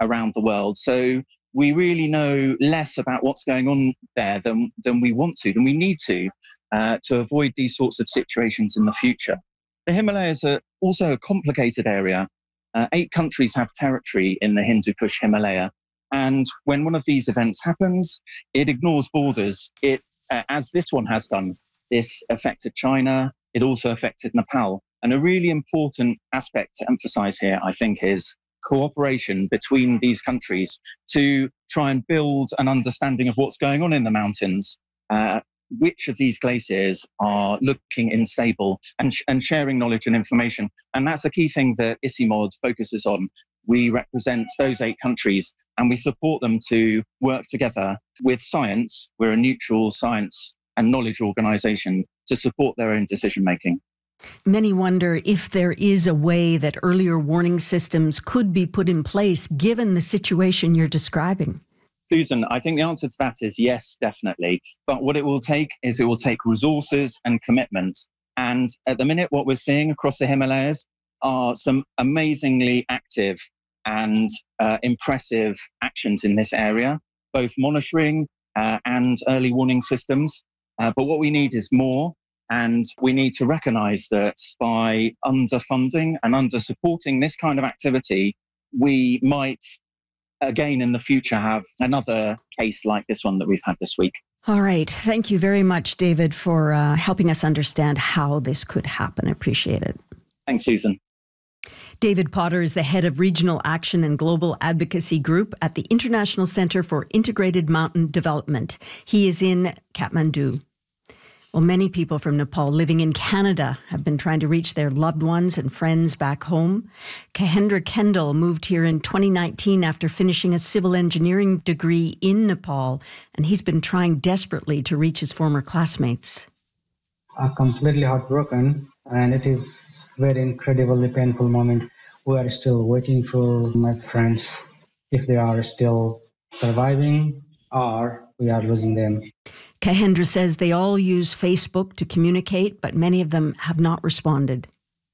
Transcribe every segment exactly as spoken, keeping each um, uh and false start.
around the world. So we really know less about what's going on there than, than we want to, than we need to, uh, to avoid these sorts of situations in the future. The Himalayas are also a complicated area. Uh, eight countries have territory in the Hindu Kush Himalaya. And when one of these events happens, it ignores borders. It, uh, as this one has done, this affected China. It also affected Nepal. And a really important aspect to emphasize here, I think, is cooperation between these countries to try and build an understanding of what's going on in the mountains, uh, which of these glaciers are looking unstable, and, sh- and sharing knowledge and information. And that's a key thing that ICIMOD focuses on. We represent those eight countries and we support them to work together with science. We're a neutral science and knowledge organization to support their own decision making. Many wonder if there is a way that earlier warning systems could be put in place given the situation you're describing. Susan, I think the answer to that is yes, definitely. But what it will take is it will take resources and commitment. And at the minute, what we're seeing across the Himalayas are some amazingly active and uh, impressive actions in this area, both monitoring uh, and early warning systems. Uh, but what we need is more. And we need to recognise that by underfunding and under supporting this kind of activity, we might, again in the future, have another case like this one that we've had this week. All right. Thank you very much, David, for uh, helping us understand how this could happen. I appreciate it. Thanks, Susan. David Potter is the head of Regional Action and Global Advocacy Group at the International Centre for Integrated Mountain Development. He is in Kathmandu. Well, many people from Nepal living in Canada have been trying to reach their loved ones and friends back home. Kahendra Kendall moved here in twenty nineteen after finishing a civil engineering degree in Nepal, and he's been trying desperately to reach his former classmates. I'm completely heartbroken, and it is very incredibly painful moment. We are still waiting for my friends, if they are still surviving or we are losing them. Kahendra says they all use Facebook to communicate, but many of them have not responded.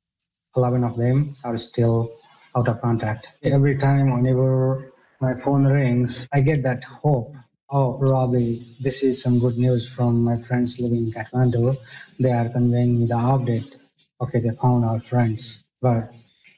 eleven of them are still out of contact. Every time, whenever my phone rings, I get that hope. Oh, probably this is some good news from my friends living in Kathmandu. They are conveying me the update. Okay, they found our friends. But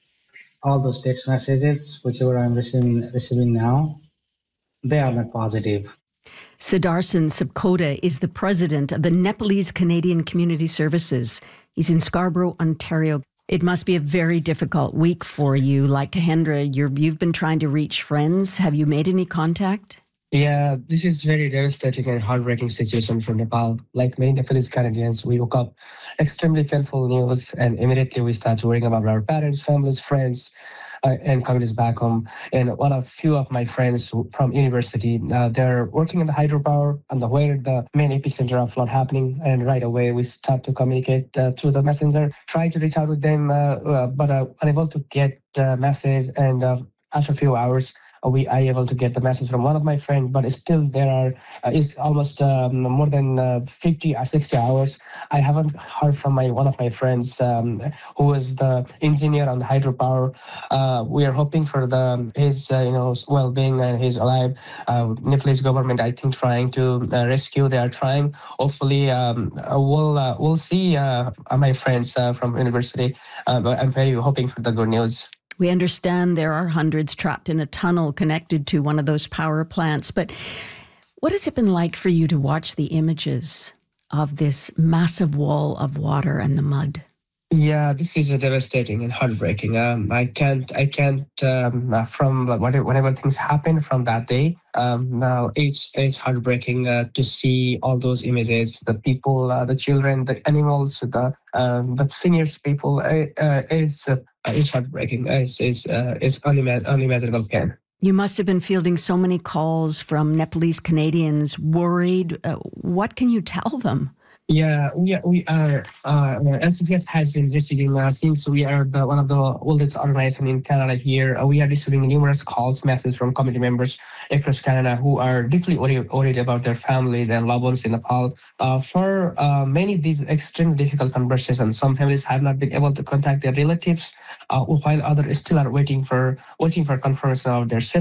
all those text messages, whichever I'm receiving, receiving now, they are not positive. Siddharsan Subkota is the president of the Nepalese Canadian Community Services. He's in Scarborough, Ontario. It must be a very difficult week for you. Like Kahendra, you're, you've been trying to reach friends. Have you made any contact? Yeah, this is very devastating and heartbreaking situation for Nepal. Like many Nepalese Canadians, we woke up extremely painful news and immediately we start worrying about our parents, families, friends, uh, and communities back home. And one of few of my friends from university, uh, they're working in the hydropower and the where the main epicenter of flood happening. And right away we start to communicate uh, through the messenger, try to reach out with them, uh, uh, but uh, unable to get uh, message. And uh, after a few hours, we are able to get the message from one of my friends, but still there are, uh, it's almost um, more than uh, fifty or sixty hours. I haven't heard from my one of my friends um, who is the engineer on the hydropower. Uh, we are hoping for the his uh, you know well-being and his alive. Uh, Nepalese government, I think, trying to uh, rescue. They are trying. Hopefully, um, we'll uh, we'll see uh, my friends uh, from university. Uh, but I'm very hoping for the good news. We understand there are hundreds trapped in a tunnel connected to one of those power plants. But what has it been like for you to watch the images of this massive wall of water and the mud? Yeah, this is a devastating and heartbreaking. Um, I can't, I can't, um, uh, from like, whatever, whatever things happened from that day, um, now it's, it's heartbreaking uh, to see all those images, the people, uh, the children, the animals, the um, the seniors people, uh, uh, it's, uh, it's heartbreaking. It's, it's, uh, it's unima- unimaginable pain. You must have been fielding so many calls from Nepalese Canadians worried. Uh, what can you tell them? Yeah, we are, we are uh, N C P S has been receiving, uh, since we are the one of the oldest organization in Canada here, uh, we are receiving numerous calls, messages from community members across Canada who are deeply worried, worried about their families and loved ones in Nepal. Uh, for uh, many of these extremely difficult conversations, some families have not been able to contact their relatives, uh, while others still are waiting for waiting for confirmation of their